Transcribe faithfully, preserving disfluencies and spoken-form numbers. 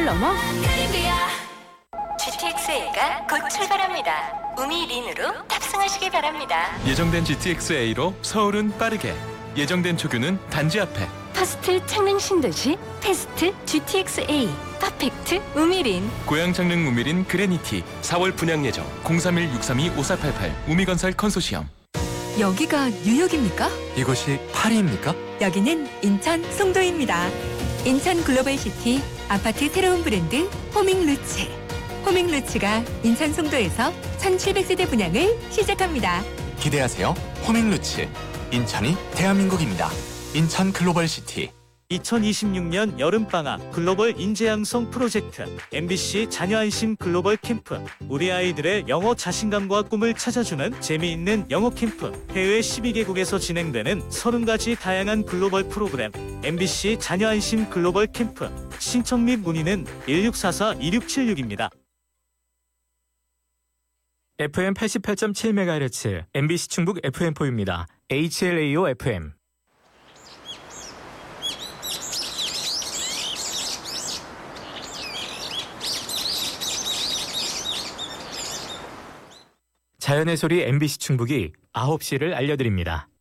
넘어 지티엑스에이가 곧 출발합니다. 우미린으로 탑승하시기 바랍니다. 예정된 지티엑스에이로 서울은 빠르게, 예정된 초규는 단지 앞에. 퍼스트 창릉 신도시 패스트 지티엑스에이 퍼펙트 우미린. 고양 창릉 우미린 그레니티 사월 분양 예정. 공삼일 육삼이 오사팔팔 우미건설 컨소시엄. 여기가 뉴욕입니까? 이곳이 파리입니까? 여기는 인천 송도입니다. 인천 글로벌시티 아파트 새로운 브랜드 호밍루츠. 호밍루츠가 인천 송도에서 천칠백 세대 분양을 시작합니다. 기대하세요. 호밍루츠. 인천이 대한민국입니다. 인천 글로벌시티. 이천이십육 년 여름방학 글로벌 인재양성 프로젝트 엠비씨 자녀안심 글로벌 캠프. 우리 아이들의 영어 자신감과 꿈을 찾아주는 재미있는 영어 캠프. 해외 십이 개국에서 진행되는 서른 가지 다양한 글로벌 프로그램 엠비씨 자녀안심 글로벌 캠프. 신청 및 문의는 일육사사 이육칠육입니다. 에프엠 팔십팔 점 칠 메가헤르츠 엠비씨 충북 에프엠포입니다. 에이치엘에이오 에프엠. 자연의 소리 엠비씨 충북이 아홉 시를 알려드립니다.